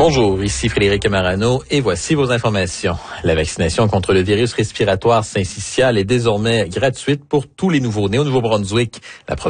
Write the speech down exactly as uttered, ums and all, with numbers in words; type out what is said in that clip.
Bonjour, ici Frédéric Marano et voici vos informations. La vaccination contre le virus respiratoire syncytial est désormais gratuite pour tous les nouveau-nés au Nouveau-Brunswick. La